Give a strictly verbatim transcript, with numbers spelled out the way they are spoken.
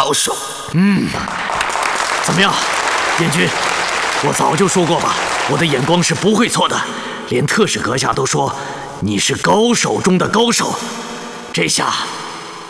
高手。 嗯，怎么样，燕君？我早就说过吧，我的眼光是不会错的。连特使阁下都说你是高手中的高手，这下